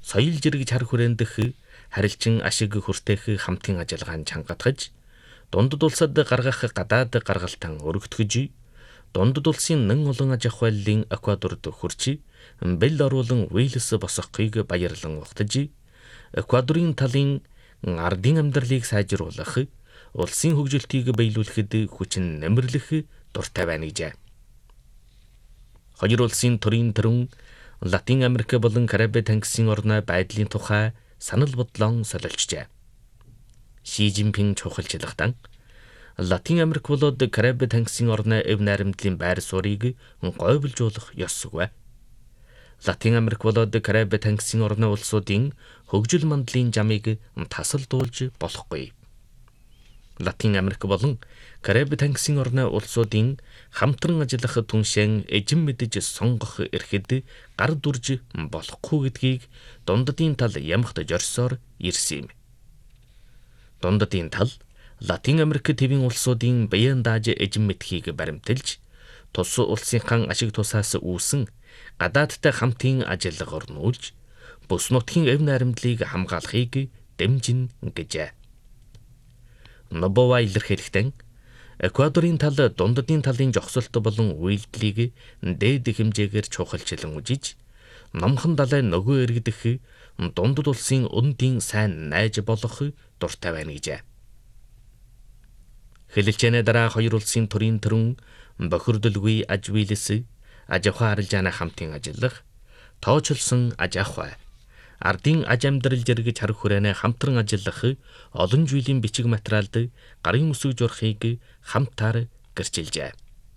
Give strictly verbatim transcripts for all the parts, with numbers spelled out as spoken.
соёл жирэг чар хүрээндх харилцан ашиг хүртээх хамтын ажиллагаанд чангатгаж, дундад улсад гаргах гадаад гаргалтан өргөтгөж, дундад улсын нэн олон аж ахуй байдлын Эквадорд хүрч, бэл оруулан Уэльс босгохыг баярлан ухтаж, Эквадорын талын ардын амьдралыг сайжруулах, улсын хөгжилтийг биелүүлэхэд хүчин нэмэрлэх дуртай байна гэжээ. Хоёр улсын төрийн төрөн Латин Америк болон Кариб тангисын орны байдлын тухай санал бодлоо солилцжээ. Ши Жинпин чухалчлагдан Латин Америк болоод Кариб тангисын орны эв найрамдлын байр суурийг гойволжуулах ёсгүй. Латин Америк болоод Кариб тангисын орны улсуудын хөгжил мандлын жамыг тасалдуулж болохгүй. Латин Америк болон Кариб тангисын орны улсуудын хамтран ажиллах түншин эжим мэдэж сонгох эрхэд гар дүрж болохгүй гэдгийг дундадын тал ямагт жорсоор ирсэн юм. Дундадын тал Латин Америк төвийн улсуудын баян дааж эжим мэдхийг баримталж, тус улсынхан ашиг тусаас үүсэн гадаадтай хамтын ажиллагаар нүүлж, бүс нутгийн эв найрамдлыг хамгаалахыг дэмжин гэжээ. Нобова илэрхийлэхдээ Эквадорын тал дундадын талын жогсолт болон үйлдэлийг дээд хэмжээгээр чухалчлан үжиж, номхон далай нөгөө эргэдэх дундад улсын өндийн сайн найж болох дуртай байна гэжээ. Хэлэлцээний дараа хоёр улсын төрийн төрөн бохирдолгүй аж үйлс, аж ахуй арилжааны хамтын ажиллах, тооцолсон аж ахуй, ардын аж амьдрал жирэг чар хүрээний хамтран ажиллах олон жилийн бичиг материалд гарын үсэг журахыг хамтаар гэрчилжээ.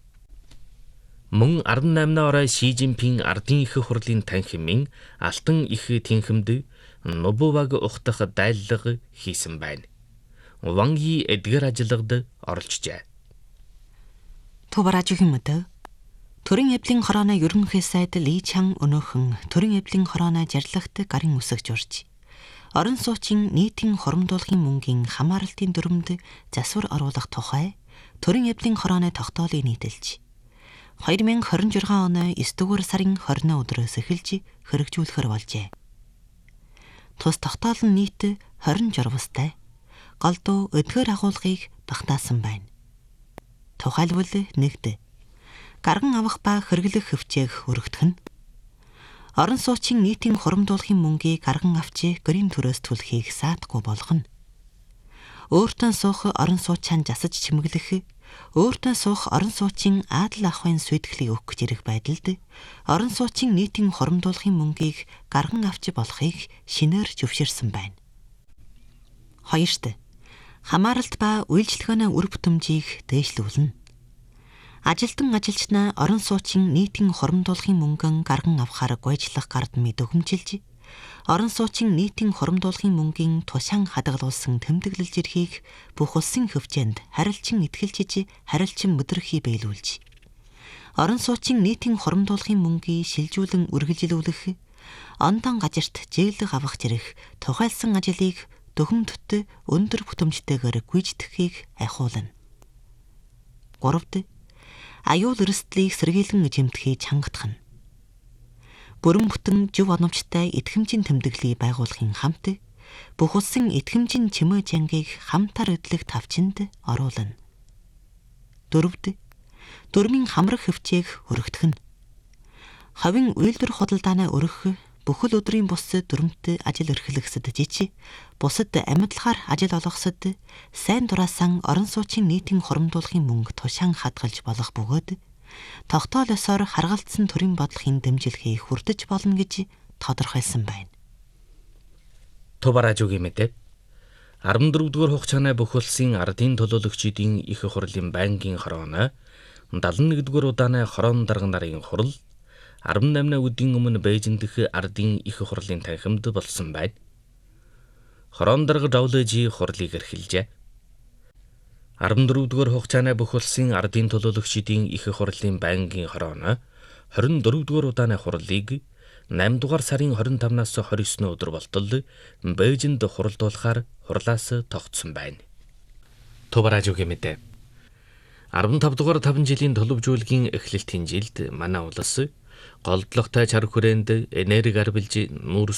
Мөн арван наймны орой Ши Жинпин ардын их хурлын танхимын алтан их тэнхимд Нобоваг ухтах дайллага хийсэн байна. Ван Yi эдгээр ажиллагад оролцжээ. Тубаражгийн мөдө төрийн эвлийн хорооны ерөнхий сайд Ли Чан өнөөхөн төрийн эвлийн хорооны жарлагт гарын үсэг журж, орон суучин нийтийн хоромдуулахын мөнгийн хамааралтын дүрмд засвар оруулах тухай төрийн эвлийн хорооны тогтоолыг нийтэлж, хоёр мянга хорин жургаан оны есдүгээр сарын хорины өдрөөс эхэлж хэрэгжүүлэхэр болжээ. Тус тогтоол нь нийт хорин журвастай голдуу эдгээр агуулгыг багтаасан байна. Тухайлбал нэгд гарган авах ба хэрэглэх хөвчээг өргөдөх нь, орон суучин нийтийн хоромдуулахын мөнгийг гарган авч гэрийн төрөөс түлхийг саадахгүй болгох нь, өөртөө суух орон суучаан засаж чимэглэх, өөртөө суух орон суучин аадал ахуйн сүйтгэлийг өгөх гэж ирэх байдалд орон суучин нийтийн хоромдуулахын мөнгийг гарган авч болохыг шинээр зөвшөөрсөн байна. Хоёрт хамааралт ба үйлчлэгөөний үр бүтэмжийг дээшлүүлнэ. Ажилтан ажилчнаа орон суучин нийтийн хоромдуулахын мөнгөн гарган авахаар гойжлах гардмыг дөхөмжилж, орон суучин нийтийн хоромдуулахын мөнгийн тушаан хадгалуулсан тэмдэглэл зэрхийг бүх улсын хөвчөнд харилцан итгэлжиж, харилцан өдрөхий биелүүлж, орон суучин нийтийн хоромдуулахын мөнгийг шилжүүлэн үргэлжлүүлэх, ондон газарт зээлэг авах зэрэг тухайлсан ажлыг дөхөмтөд өндөр бүтэмжтэйгээр гүйцэтгэхийг айхуулна. Гуравд аюул эрсдлийг сэргийлэн эзэмдэхийг чангатах нь. Бүрэн бүтэн жив оновчтой идэхэмжийн тэмдэглэлийг байгуулахын хамт бүх улсын идэхэмжийн чимээ жангийг хамтар эдлэх тавчинд оруулна. Дөрөвд дөрмийн хамрах хөвчээг өргөдөх нь. Ховын үйлдвэр худалдааны өргөх бүхэл өдрийн бус дүрмт ажил эрхлэхсэд жичи, бусад амьдлахаар ажил олгосод сайн дураасан орон суучин нийтийн хоромдуулахын мөнгө тушаан хадгалж болох бөгөөд тогтоол ёсоор харгалзсан төрийн бодлогын дэмжлэгийг хүртэж болно гэж тодорхойлсон байна. Тубаражгийн мэдээ арван дөрөвдүгээр хугацааны бүх улсын ардын төлөөлөгчдийн их хурлын байнгын хорооно дадлан нэгдүгээр удааны хороон дарга нарын хурал арван наймны өдрийн өмнө Бээжинд дэх ардын их хурлын танхимд болсон байна. Хороон дарга Жаулежи хурлыг эрхэлжээ. арван дөрөвдүгээр хугацааны бүх улсын ардын төлөөлөгчдийн их хурлын байнгын хорооно хорин дөрөвдүгээр удааны хурлыг найман дугаар сарын хорин тавнаас хорин есүнөө өдөр болтол Бээжинд хуралдуулахаар хурлаас тогтсон байна. Тубаражгийн мэдээ арван тав дугаар таван жилийн төлөвжүүлгийн эхлэлтийн жилд манай улс голдлогтой чар хүрээнд энерги арвилж нүүр